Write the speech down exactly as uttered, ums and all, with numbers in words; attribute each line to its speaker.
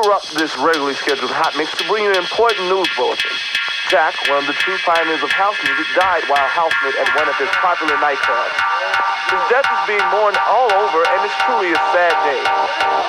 Speaker 1: interrupt this regularly scheduled Hot Mix to bring you an important news bulletin. Jack, one of the true pioneers of house music, died while housemate at one of his popular nightclubs. His death is being mourned all over, and it's truly a sad day.